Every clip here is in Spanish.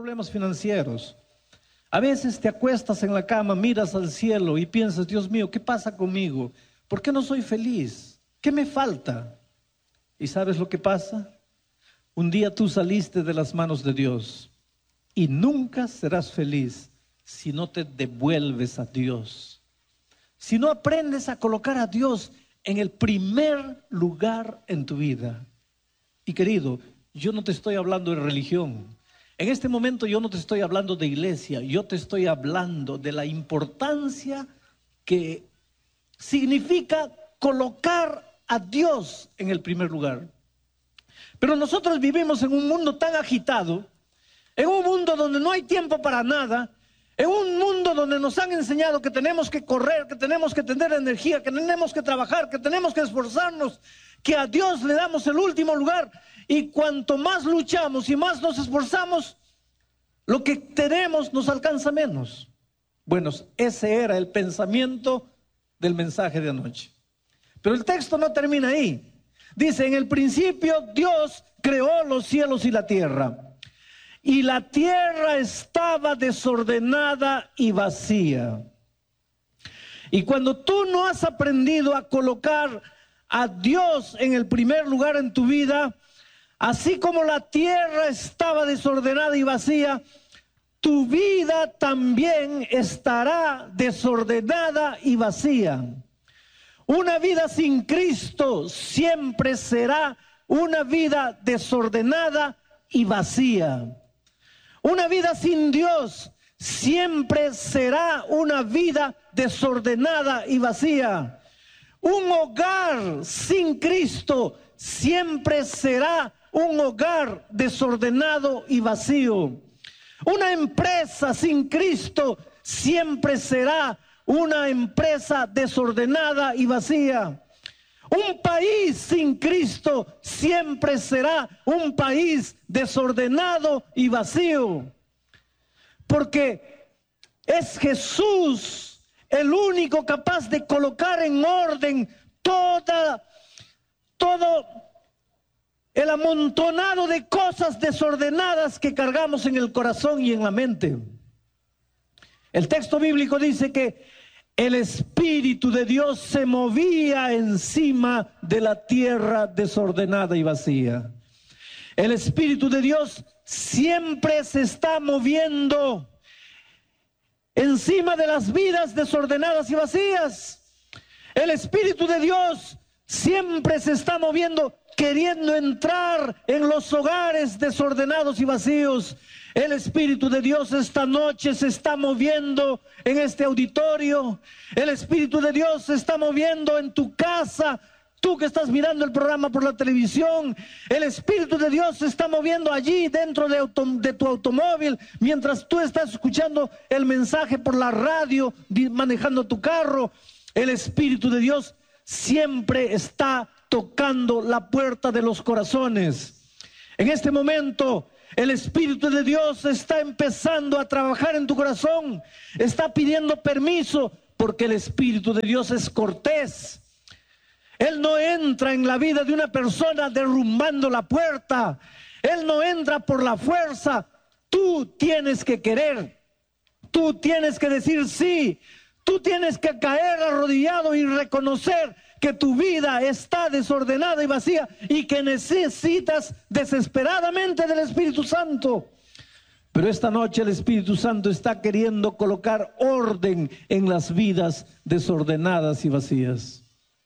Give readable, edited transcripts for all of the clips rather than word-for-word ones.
problemas financieros. A veces te acuestas en la cama, miras al cielo y piensas, Dios mío, ¿qué pasa conmigo? ¿Por qué no soy feliz? ¿Qué me falta? ¿Y sabes lo que pasa? Un día tú saliste de las manos de Dios y nunca serás feliz si no te devuelves a Dios. Si no aprendes a colocar a Dios en el primer lugar en tu vida. Y querido, yo no te estoy hablando de religión. En este momento yo no te estoy hablando de iglesia. Yo te estoy hablando de la importancia que significa colocar a Dios en el primer lugar. Pero nosotros vivimos en un mundo tan agitado, en un mundo donde no hay tiempo para nada, en un mundo donde nos han enseñado que tenemos que correr, que tenemos que tener energía, que tenemos que trabajar, que tenemos que esforzarnos, que a Dios le damos el último lugar. Y cuanto más luchamos y más nos esforzamos, lo que tenemos nos alcanza menos. Bueno, ese era el pensamiento del mensaje de anoche. Pero el texto no termina ahí. Dice, en el principio Dios creó los cielos y la tierra. Y la tierra estaba desordenada y vacía. Y cuando tú no has aprendido a colocar a Dios en el primer lugar en tu vida, así como la tierra estaba desordenada y vacía, tu vida también estará desordenada y vacía. Una vida sin Cristo siempre será una vida desordenada y vacía. Una vida sin Dios siempre será una vida desordenada y vacía. Un hogar sin Cristo siempre será un hogar desordenado y vacío. Una empresa sin Cristo siempre será una empresa desordenada y vacía. Un país sin Cristo siempre será un país desordenado y vacío. Porque es Jesús el único capaz de colocar en orden todo el amontonado de cosas desordenadas que cargamos en el corazón y en la mente. El texto bíblico dice que el Espíritu de Dios se movía encima de la tierra desordenada y vacía. El Espíritu de Dios siempre se está moviendo encima de las vidas desordenadas y vacías. El Espíritu de Dios siempre se está moviendo, queriendo entrar en los hogares desordenados y vacíos. El Espíritu de Dios esta noche se está moviendo en este auditorio. El Espíritu de Dios se está moviendo en tu casa. Tú que estás mirando el programa por la televisión, el Espíritu de Dios se está moviendo allí dentro de tu automóvil, mientras tú estás escuchando el mensaje por la radio, manejando tu carro. El Espíritu de Dios siempre está tocando la puerta de los corazones. En este momento, el Espíritu de Dios está empezando a trabajar en tu corazón. Está pidiendo permiso porque el Espíritu de Dios es cortés. Él no entra en la vida de una persona derrumbando la puerta. Él no entra por la fuerza. Tú tienes que querer. Tú tienes que decir sí. Tú tienes que caer arrodillado y reconocer que tu vida está desordenada y vacía y que necesitas desesperadamente del Espíritu Santo. Pero esta noche el Espíritu Santo está queriendo colocar orden en las vidas desordenadas y vacías.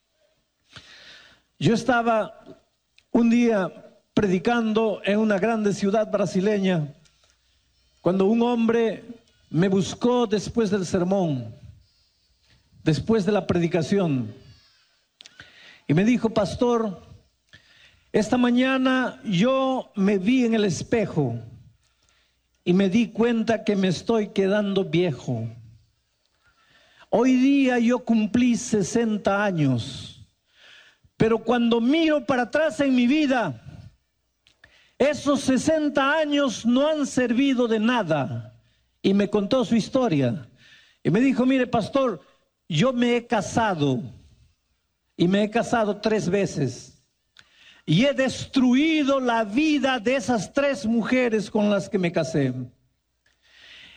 Yo estaba un día predicando en una grande ciudad brasileña cuando un hombre me buscó después del sermón, después de la predicación, y me dijo: pastor, esta mañana yo me vi en el espejo y me di cuenta que me estoy quedando viejo. Hoy día yo cumplí 60 años. Pero cuando miro para atrás en mi vida, esos 60 años no han servido de nada. Y me contó su historia. Y me dijo: mire, pastor, yo me he casado. Y me he casado 3 veces. Y he destruido la vida de esas 3 mujeres con las que me casé.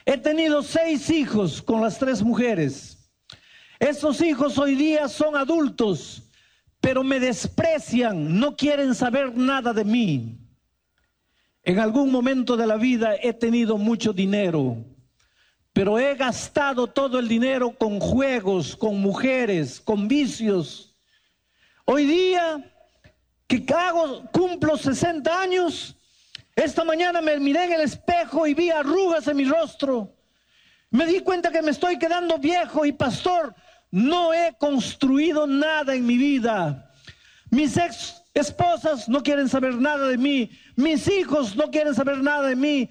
He tenido 6 hijos con las 3 mujeres. Esos hijos hoy día son adultos, pero me desprecian, no quieren saber nada de mí. En algún momento de la vida he tenido mucho dinero, pero he gastado todo el dinero con juegos, con mujeres, con vicios. Hoy día que cumplo 60 años, esta mañana me miré en el espejo y vi arrugas en mi rostro. Me di cuenta que me estoy quedando viejo y pastor, no he construido nada en mi vida. Mis esposas no quieren saber nada de mí. Mis hijos no quieren saber nada de mí.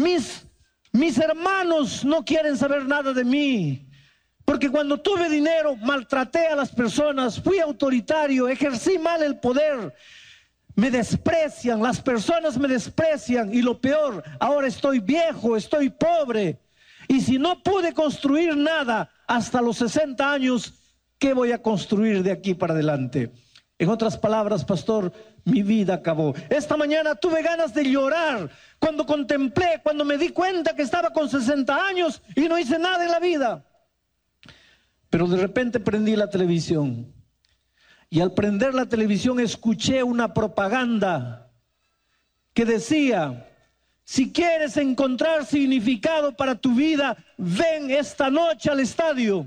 Mis hermanos no quieren saber nada de mí. Porque cuando tuve dinero, maltraté a las personas, fui autoritario, ejercí mal el poder. Me desprecian, las personas me desprecian. Y lo peor, ahora estoy viejo, estoy pobre. Y si no pude construir nada hasta los 60 años, ¿qué voy a construir de aquí para adelante? En otras palabras, pastor, mi vida acabó. Esta mañana tuve ganas de llorar cuando contemplé, cuando me di cuenta que estaba con 60 años y no hice nada en la vida. Pero de repente prendí la televisión y al prender la televisión escuché una propaganda que decía: si quieres encontrar significado para tu vida, ven esta noche al estadio.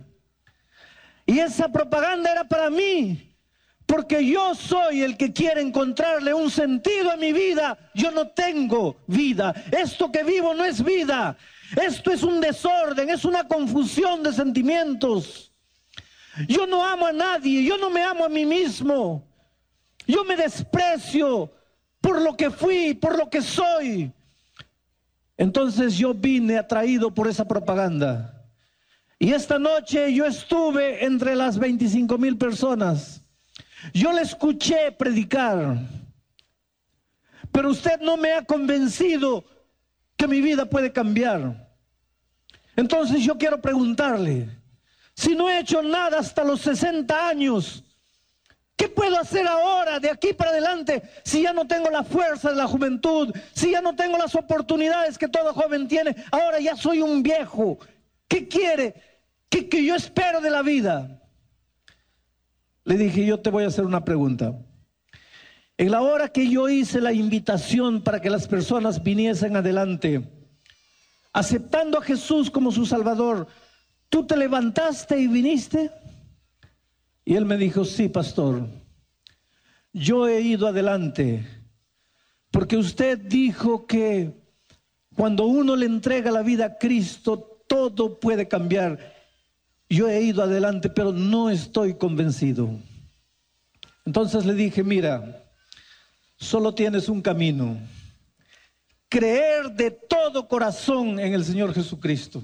Y esa propaganda era para mí, porque yo soy el que quiere encontrarle un sentido a mi vida. Yo no tengo vida. Esto que vivo no es vida. Esto es un desorden, es una confusión de sentimientos. Yo no amo a nadie, yo no me amo a mí mismo. Yo me desprecio por lo que fui, por lo que soy. Entonces yo vine atraído por esa propaganda. Y esta noche yo estuve entre las 25,000 personas. Yo le escuché predicar, pero usted no me ha convencido que mi vida puede cambiar. Entonces yo quiero preguntarle, si no he hecho nada hasta los 60 años, ¿qué puedo hacer ahora, de aquí para adelante, si ya no tengo la fuerza de la juventud, si ya no tengo las oportunidades que todo joven tiene? Ahora ya soy un viejo. ¿Qué quiere? ¿Qué yo espero de la vida? Le dije, yo te voy a hacer una pregunta. En la hora que yo hice la invitación para que las personas viniesen adelante, aceptando a Jesús como su Salvador, ¿tú te levantaste y viniste? Y él me dijo, sí, pastor, yo he ido adelante, porque usted dijo que cuando uno le entrega la vida a Cristo, todo puede cambiar. Yo he ido adelante, pero no estoy convencido. Entonces le dije, mira, solo tienes un camino: creer de todo corazón en el Señor Jesucristo.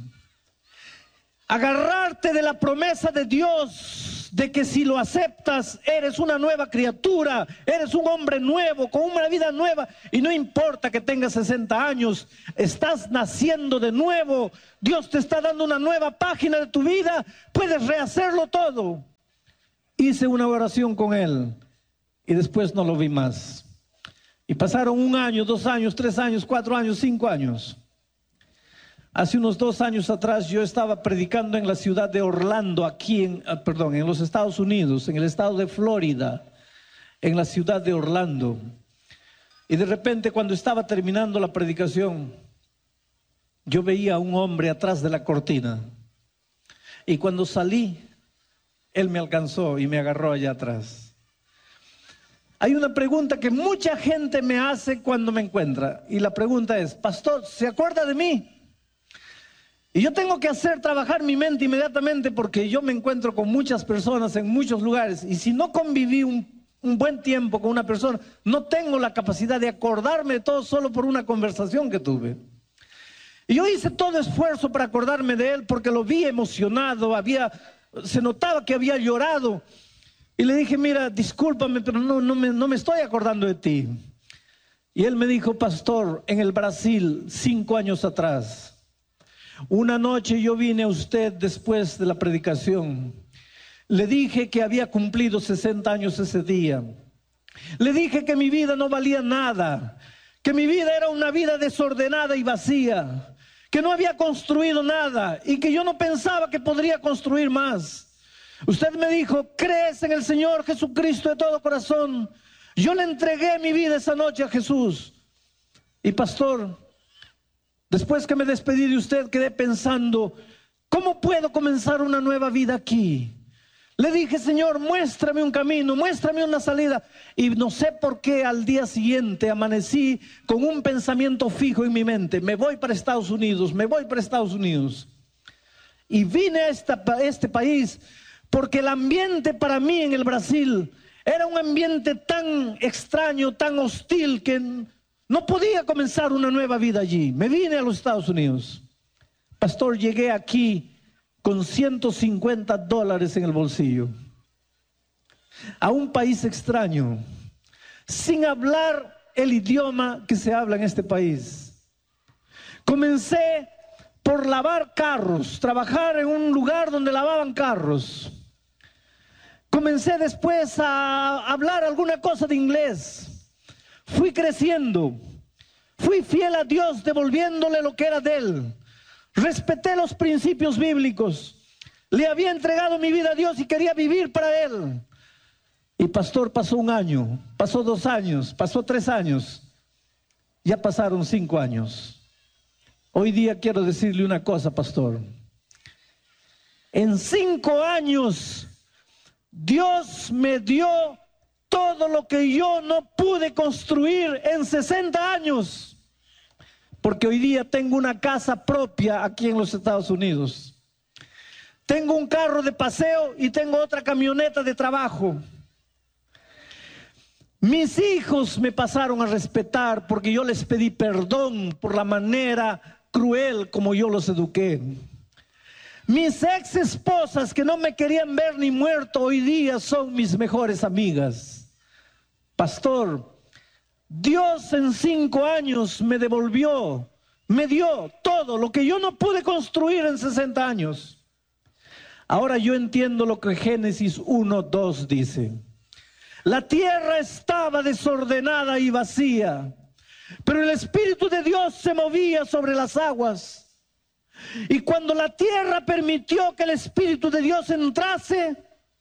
Agarrarte de la promesa de Dios, de que si lo aceptas, eres una nueva criatura, eres un hombre nuevo, con una vida nueva, y no importa que tengas 60 años, estás naciendo de nuevo, Dios te está dando una nueva página de tu vida, puedes rehacerlo todo. Hice una oración con él, y después no lo vi más. Y pasaron 1 año, 2 años, 3 años, 4 años, 5 años. Hace unos 2 años atrás yo estaba predicando en la ciudad de Orlando, en los Estados Unidos, en el estado de Florida, en la ciudad de Orlando. Y de repente, cuando estaba terminando la predicación, yo veía a un hombre atrás de la cortina. Y cuando salí, él me alcanzó y me agarró allá atrás. Hay una pregunta que mucha gente me hace cuando me encuentra. Y la pregunta es, pastor, ¿se acuerda de mí? Y yo tengo que trabajar mi mente inmediatamente, porque yo me encuentro con muchas personas en muchos lugares. Y si no conviví un buen tiempo con una persona, no tengo la capacidad de acordarme de todo solo por una conversación que tuve. Y yo hice todo esfuerzo para acordarme de él, porque lo vi emocionado, se notaba que había llorado. Y le dije, mira, discúlpame, pero no me estoy acordando de ti. Y él me dijo, pastor, en el Brasil, 5 años atrás, una noche yo vine a usted después de la predicación. Le dije que había cumplido 60 años ese día. Le dije que mi vida no valía nada, que mi vida era una vida desordenada y vacía, que no había construido nada y que yo no pensaba que podría construir más. Usted me dijo, ¿crees en el Señor Jesucristo de todo corazón? Yo le entregué mi vida esa noche a Jesús. Y pastor, después que me despedí de usted, quedé pensando, ¿cómo puedo comenzar una nueva vida aquí? Le dije, Señor, muéstrame un camino, muéstrame una salida. Y no sé por qué al día siguiente amanecí con un pensamiento fijo en mi mente. Me voy para Estados Unidos, me voy para Estados Unidos. Y vine a este país porque el ambiente para mí en el Brasil era un ambiente tan extraño, tan hostil, que no podía comenzar una nueva vida allí. Me vine a los Estados Unidos. Pastor, llegué aquí con $150 en el bolsillo, a un país extraño, sin hablar el idioma que se habla en este país. Comencé por lavar carros, trabajar en un lugar donde lavaban carros. Comencé después a hablar alguna cosa de inglés. Fui creciendo, fui fiel a Dios, devolviéndole lo que era de Él. Respeté los principios bíblicos. Le había entregado mi vida a Dios y quería vivir para Él. Y pastor, pasó un año, pasó 2 años, pasó 3 años. Ya pasaron 5 años. Hoy día quiero decirle una cosa, pastor. En 5 años, Dios me dio todo lo que yo no pude construir en 60 años. Porque hoy día tengo una casa propia aquí en los Estados Unidos. Tengo un carro de paseo y tengo otra camioneta de trabajo. Mis hijos me pasaron a respetar porque yo les pedí perdón por la manera cruel como yo los eduqué. Mis ex esposas que no me querían ver ni muerto, hoy día son mis mejores amigas. Pastor, Dios en 5 años me devolvió, me dio todo lo que yo no pude construir en 60 años. Ahora yo entiendo lo que Génesis 1:2 dice. La tierra estaba desordenada y vacía, pero el Espíritu de Dios se movía sobre las aguas. Y cuando la tierra permitió que el Espíritu de Dios entrase,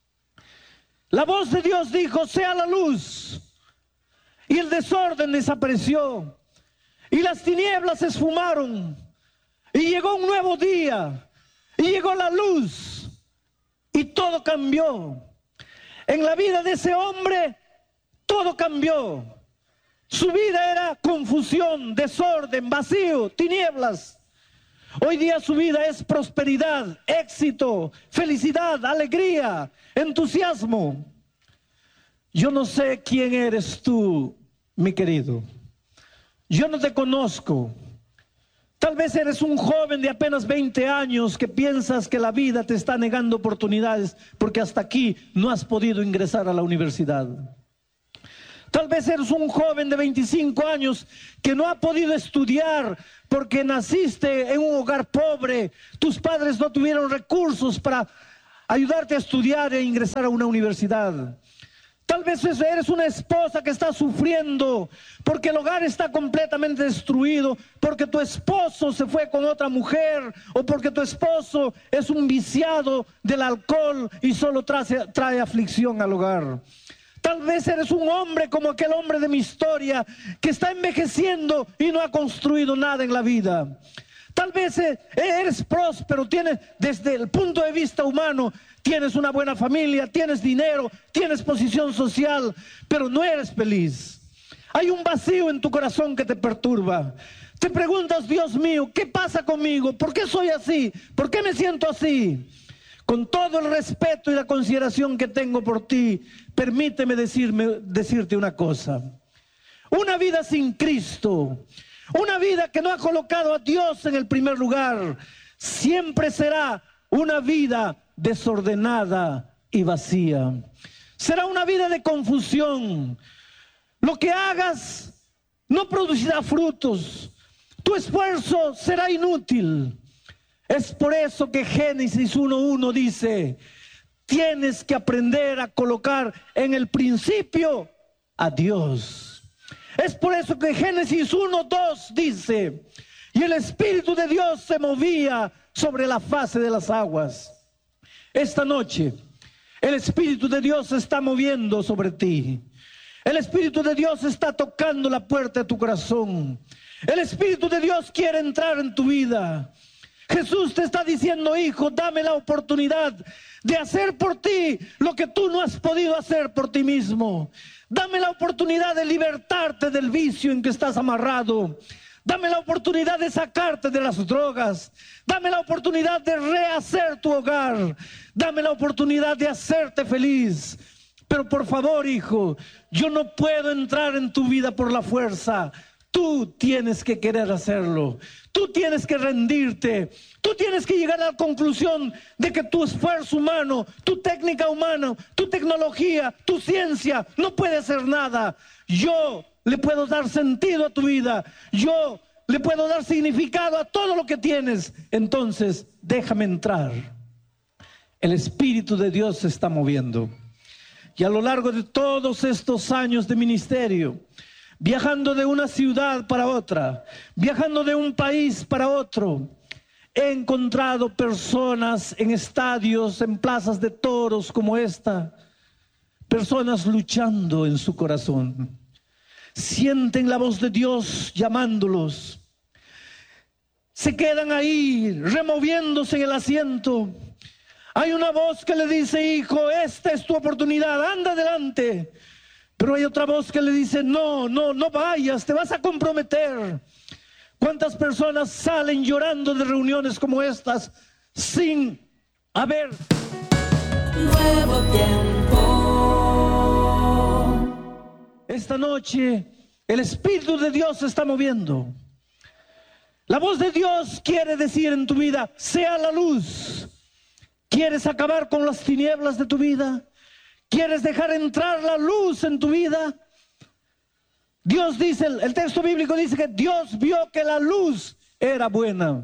la voz de Dios dijo, sea la luz. Y el desorden desapareció. Y las tinieblas se esfumaron. Y llegó un nuevo día. Y llegó la luz. Y todo cambió. En la vida de ese hombre, todo cambió. Su vida era confusión, desorden, vacío, tinieblas. Hoy día su vida es prosperidad, éxito, felicidad, alegría, entusiasmo. Yo no sé quién eres tú, mi querido. Yo no te conozco. Tal vez eres un joven de apenas 20 años que piensas que la vida te está negando oportunidades porque hasta aquí no has podido ingresar a la universidad. Tal vez eres un joven de 25 años que no ha podido estudiar porque naciste en un hogar pobre. Tus padres no tuvieron recursos para ayudarte a estudiar e ingresar a una universidad. Tal vez eres una esposa que está sufriendo porque el hogar está completamente destruido, porque tu esposo se fue con otra mujer o porque tu esposo es un viciado del alcohol y solo trae aflicción al hogar. Tal vez eres un hombre como aquel hombre de mi historia que está envejeciendo y no ha construido nada en la vida. Tal vez eres próspero, tienes desde el punto de vista humano, tienes una buena familia, tienes dinero, tienes posición social, pero no eres feliz. Hay un vacío en tu corazón que te perturba. Te preguntas, Dios mío, ¿qué pasa conmigo? ¿Por qué soy así? ¿Por qué me siento así? Con todo el respeto y la consideración que tengo por ti, permíteme decirte una cosa. Una vida sin Cristo, una vida que no ha colocado a Dios en el primer lugar, siempre será una vida desordenada y vacía. Será una vida de confusión. Lo que hagas no producirá frutos. Tu esfuerzo será inútil. Es por eso que Génesis 1:1 dice, tienes que aprender a colocar en el principio a Dios. Es por eso que Génesis 1:2 dice y el Espíritu de Dios se movía sobre la faz de las aguas. Esta noche, el Espíritu de Dios se está moviendo sobre ti. El Espíritu de Dios está tocando la puerta de tu corazón. El Espíritu de Dios quiere entrar en tu vida. Jesús te está diciendo: hijo, dame la oportunidad de hacer por ti lo que tú no has podido hacer por ti mismo. Dame la oportunidad de libertarte del vicio en que estás amarrado. Dame la oportunidad de sacarte de las drogas. Dame la oportunidad de rehacer tu hogar. Dame la oportunidad de hacerte feliz. Pero por favor, hijo, yo no puedo entrar en tu vida por la fuerza. Tú tienes que querer hacerlo. Tú tienes que rendirte. Tú tienes que llegar a la conclusión de que tu esfuerzo humano, tu técnica humana, tu tecnología, tu ciencia no puede hacer nada. Yo le puedo dar sentido a tu vida. Yo le puedo dar significado a todo lo que tienes. Entonces, déjame entrar. El Espíritu de Dios se está moviendo. Y a lo largo de todos estos años de ministerio, viajando de una ciudad para otra, viajando de un país para otro, he encontrado personas en estadios, en plazas de toros como esta, personas luchando en su corazón. Sienten la voz de Dios llamándolos. Se quedan ahí removiéndose en el asiento. Hay una voz que le dice: hijo, esta es tu oportunidad, anda adelante. Pero hay otra voz que le dice: no vayas, te vas a comprometer. ¿Cuántas personas salen llorando de reuniones como estas sin haber nuevo tiempo? Esta noche el Espíritu de Dios se está moviendo. La voz de Dios quiere decir en tu vida: sea la luz. ¿Quieres acabar con las tinieblas de tu vida? ¿Quieres dejar entrar la luz en tu vida? Dios dice, el texto bíblico dice que Dios vio que la luz era buena.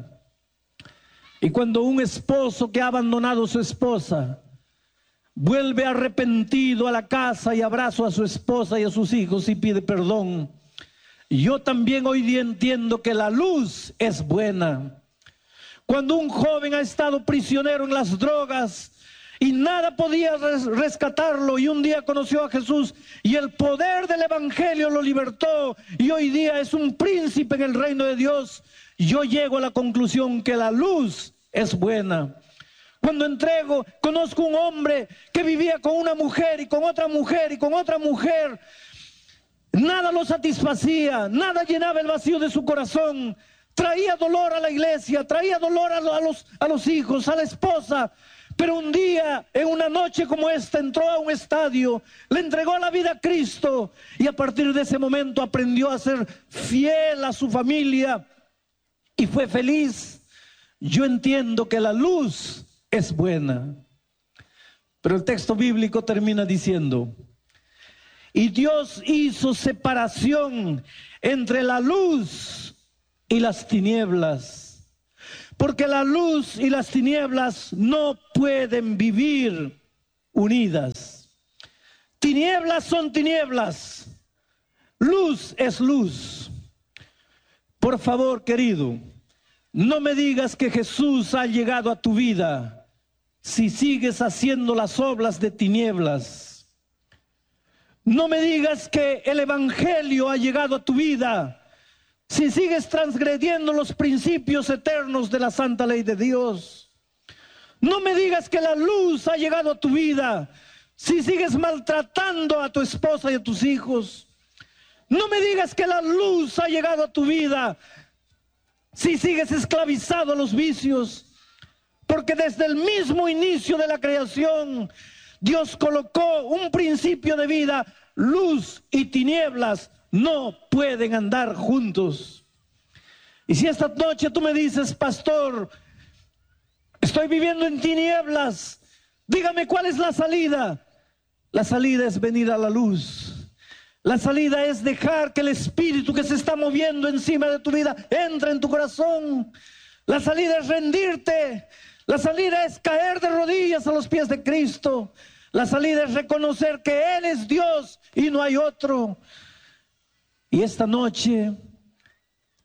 Y cuando un esposo que ha abandonado a su esposa vuelve arrepentido a la casa y abraza a su esposa y a sus hijos y pide perdón, yo también hoy día entiendo que la luz es buena. Cuando un joven ha estado prisionero en las drogas y nada podía rescatarlo, y un día conoció a Jesús y el poder del evangelio lo libertó, y hoy día es un príncipe en el reino de Dios, yo llego a la conclusión que la luz es buena. Cuando conozco un hombre que vivía con una mujer y con otra mujer y con otra mujer, nada lo satisfacía, nada llenaba el vacío de su corazón. Traía dolor a la iglesia, traía dolor a los hijos, a la esposa. Pero un día, en una noche como esta, entró a un estadio, le entregó la vida a Cristo, y a partir de ese momento aprendió a ser fiel a su familia y fue feliz. Yo entiendo que la luz es buena. Pero el texto bíblico termina diciendo: y Dios hizo separación entre la luz y las tinieblas, porque la luz y las tinieblas no pueden vivir unidas. Tinieblas son tinieblas, luz es luz. Por favor, querido, no me digas que Jesús ha llegado a tu vida si sigues haciendo las obras de tinieblas. No me digas que el evangelio ha llegado a tu vida si sigues transgrediendo los principios eternos de la santa ley de Dios. No me digas que la luz ha llegado a tu vida si sigues maltratando a tu esposa y a tus hijos. No me digas que la luz ha llegado a tu vida si sigues esclavizado a los vicios. Porque desde el mismo inicio de la creación, Dios colocó un principio de vida: luz y tinieblas no pueden andar juntos. Y si esta noche tú me dices: pastor, estoy viviendo en tinieblas, dígame cuál es la salida. La salida es venir a la luz. La salida es dejar que el Espíritu que se está moviendo encima de tu vida entre en tu corazón. La salida es rendirte. La salida es caer de rodillas a los pies de Cristo. La salida es reconocer que Él es Dios y no hay otro. Y esta noche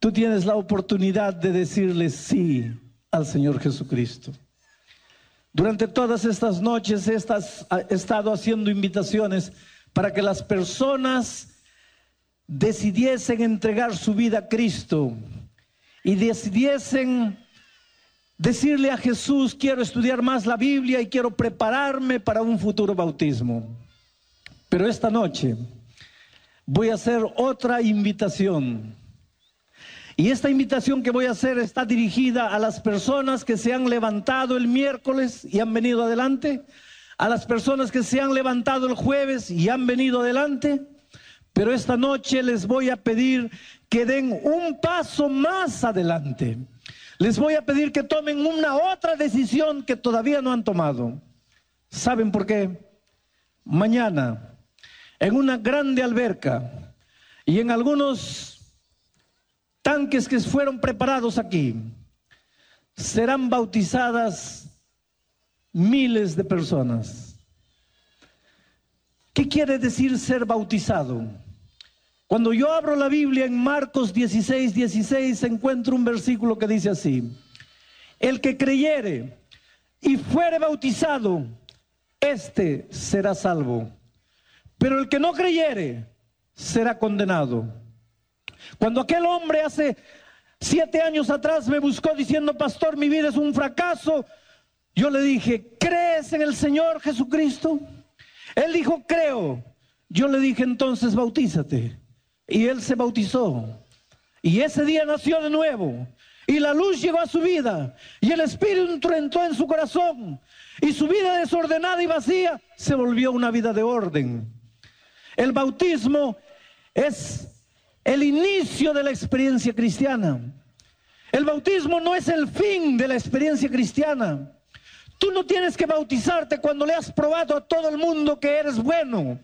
tú tienes la oportunidad de decirle sí al Señor Jesucristo. Durante todas estas noches he estado haciendo invitaciones para que las personas decidiesen entregar su vida a Cristo y decidiesen decirle a Jesús: quiero estudiar más la Biblia y quiero prepararme para un futuro bautismo. Pero esta noche voy a hacer otra invitación. Y esta invitación que voy a hacer está dirigida a las personas que se han levantado el miércoles y han venido adelante, a las personas que se han levantado el jueves y han venido adelante. Pero esta noche les voy a pedir que den un paso más adelante. Les voy a pedir que tomen una otra decisión que todavía no han tomado. ¿Saben por qué? Mañana, en una grande alberca y en algunos tanques que fueron preparados aquí, serán bautizadas miles de personas. ¿Qué quiere decir ser bautizado? Cuando yo abro la Biblia en Marcos 16:16, encuentro un versículo que dice así: el que creyere y fuere bautizado, este será salvo, pero el que no creyere será condenado. Cuando aquel hombre hace 7 años atrás me buscó diciendo: pastor, mi vida es un fracaso, yo le dije: ¿crees en el Señor Jesucristo? Él dijo: creo. Yo le dije: entonces bautízate. Y él se bautizó. Y ese día nació de nuevo. Y la luz llegó a su vida. Y el Espíritu entró en su corazón. Y su vida desordenada y vacía se volvió una vida de orden. El bautismo es el inicio de la experiencia cristiana. El bautismo no es el fin de la experiencia cristiana. Tú no tienes que bautizarte cuando le has probado a todo el mundo que eres bueno.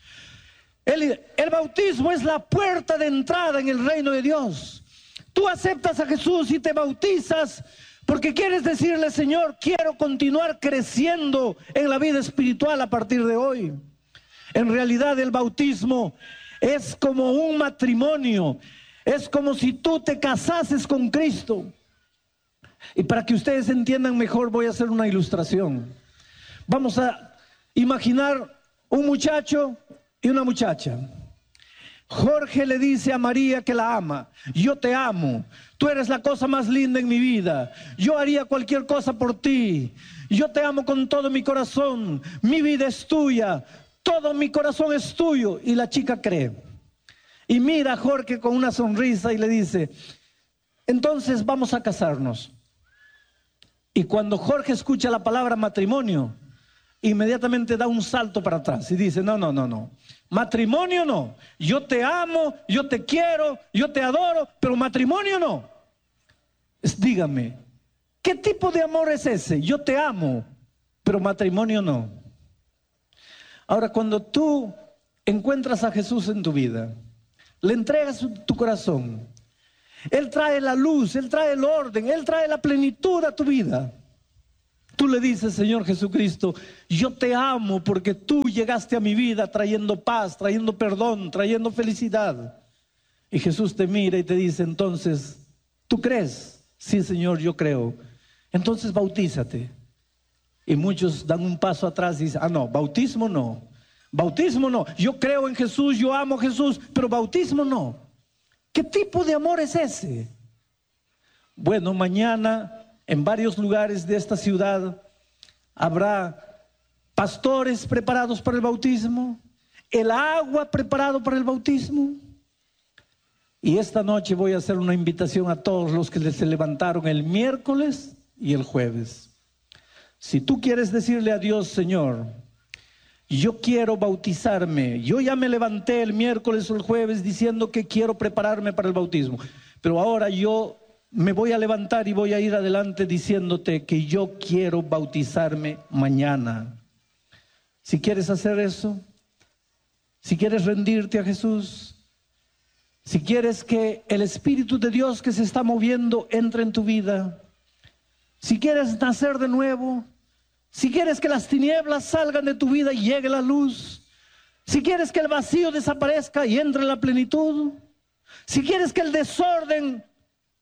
El bautismo es la puerta de entrada en el reino de Dios. Tú aceptas a Jesús y te bautizas porque quieres decirle: Señor, quiero continuar creciendo en la vida espiritual a partir de hoy. En realidad el bautismo es como un matrimonio. Es como si tú te casases con Cristo. Y para que ustedes entiendan mejor, voy a hacer una ilustración. Vamos a imaginar un muchacho y una muchacha. Jorge le dice a María que la ama: yo te amo, tú eres la cosa más linda en mi vida, yo haría cualquier cosa por ti, yo te amo con todo mi corazón, mi vida es tuya, todo mi corazón es tuyo. Y la chica cree y mira a Jorge con una sonrisa y le dice: entonces vamos a casarnos. Y cuando Jorge escucha la palabra matrimonio, inmediatamente da un salto para atrás y dice: no, matrimonio no, yo te amo, yo te quiero, yo te adoro, pero matrimonio no. Dígame, ¿qué tipo de amor es ese? Yo te amo, pero matrimonio no. Ahora, cuando tú encuentras a Jesús en tu vida, le entregas tu corazón, Él trae la luz, Él trae el orden, Él trae la plenitud a tu vida. Tú le dices: Señor Jesucristo, yo te amo porque tú llegaste a mi vida trayendo paz, trayendo perdón, trayendo felicidad. Y Jesús te mira y te dice: entonces, ¿tú crees? Sí, Señor, yo creo. Entonces bautízate. Y muchos dan un paso atrás y dicen: no, bautismo no. Bautismo no. Yo creo en Jesús, yo amo a Jesús, pero bautismo no. ¿Qué tipo de amor es ese? Bueno, mañana en varios lugares de esta ciudad habrá pastores preparados para el bautismo, el agua preparado para el bautismo. Y esta noche voy a hacer una invitación a todos los que se levantaron el miércoles y el jueves. Si tú quieres decirle a Dios: Señor, yo quiero bautizarme, yo ya me levanté el miércoles o el jueves diciendo que quiero prepararme para el bautismo, pero ahora yo me voy a levantar y voy a ir adelante diciéndote que yo quiero bautizarme mañana. Si quieres hacer eso, si quieres rendirte a Jesús, si quieres que el Espíritu de Dios que se está moviendo entre en tu vida, si quieres nacer de nuevo, si quieres que las tinieblas salgan de tu vida y llegue la luz, si quieres que el vacío desaparezca y entre la plenitud, si quieres que el desorden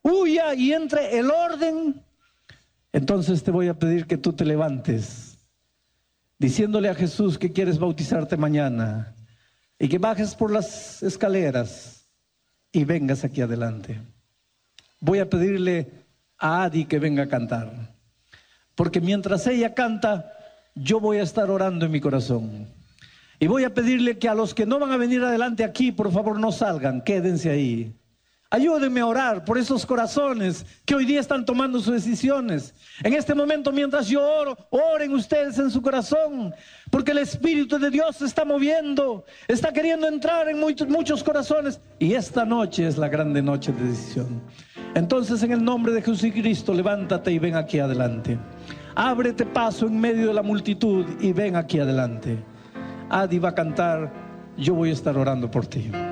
huya y entre el orden, entonces te voy a pedir que tú te levantes, diciéndole a Jesús que quieres bautizarte mañana, y que bajes por las escaleras y vengas aquí adelante. Voy a pedirle a Adi que venga a cantar, porque mientras ella canta, yo voy a estar orando en mi corazón. Y voy a pedirle que a los que no van a venir adelante aquí, por favor no salgan, quédense ahí. Ayúdenme a orar por esos corazones que hoy día están tomando sus decisiones. En este momento, mientras yo oro, oren ustedes en su corazón, porque el Espíritu de Dios se está moviendo, está queriendo entrar en muchos corazones, y esta noche es la grande noche de decisión. Entonces, en el nombre de Jesucristo, levántate y ven aquí adelante. Ábrete paso en medio de la multitud y ven aquí adelante. Adi va a cantar, yo voy a estar orando por ti.